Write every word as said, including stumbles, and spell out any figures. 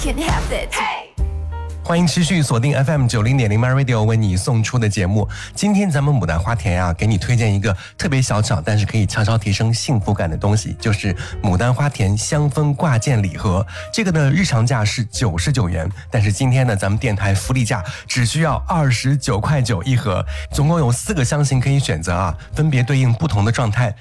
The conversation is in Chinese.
can have it. Hey! 欢迎持续锁定 F M 九零点零 My Radio 为你送出的节目。今天咱们牡丹花田啊，给你推荐一个特别小巧，但是可以悄悄提升幸福感的东西，就是牡丹花田香氛挂件礼盒。这个呢，日常价是九十九元，但是今天呢，咱们电台福利价只需要二十九块九一盒，总共有四个香型可以选择啊，分别对应不同的状态。